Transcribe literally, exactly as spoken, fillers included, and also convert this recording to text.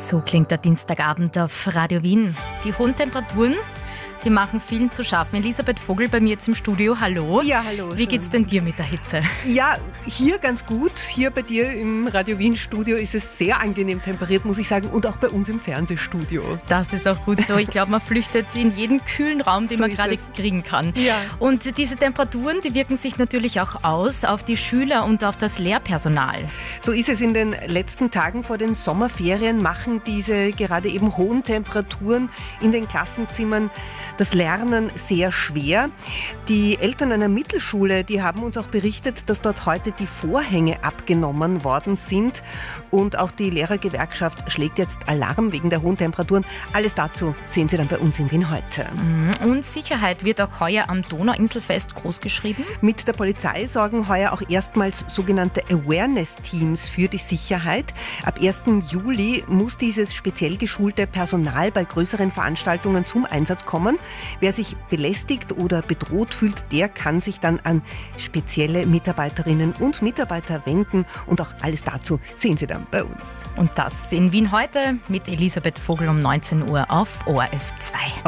So klingt der Dienstagabend auf Radio Wien. Die hohen Temperaturen, die machen vielen zu schaffen. Elisabeth Vogel bei mir jetzt im Studio. Hallo. Ja, hallo. Wie geht's denn dir mit der Hitze? Ja, hier ganz gut. Hier bei dir im Radio Wien Studio ist es sehr angenehm temperiert, muss ich sagen. Und auch bei uns im Fernsehstudio. Das ist auch gut so. Ich glaube, man flüchtet in jeden kühlen Raum, den So man ist gerade es. kriegen kann. Ja. Und diese Temperaturen, die wirken sich natürlich auch aus auf die Schüler und auf das Lehrpersonal. So ist es in den letzten Tagen vor den Sommerferien, machen diese gerade eben hohen Temperaturen in den Klassenzimmern das Lernen sehr schwer. Die Eltern einer Mittelschule, die haben uns auch berichtet, dass dort heute die Vorhänge abgenommen worden sind. Und auch die Lehrergewerkschaft schlägt jetzt Alarm wegen der hohen Temperaturen. Alles dazu sehen Sie dann bei uns in Wien heute. Und Sicherheit wird auch heuer am Donauinselfest großgeschrieben. Mit der Polizei sorgen heuer auch erstmals sogenannte Awareness-Teams für die Sicherheit. Ab ersten Juli muss dieses speziell geschulte Personal bei größeren Veranstaltungen zum Einsatz kommen. Wer sich belästigt oder bedroht fühlt, der kann sich dann an spezielle Mitarbeiterinnen und Mitarbeiter wenden. Und auch alles dazu sehen Sie dann bei uns. Und das in Wien heute mit Elisabeth Vogel um neunzehn Uhr auf O R F zwei.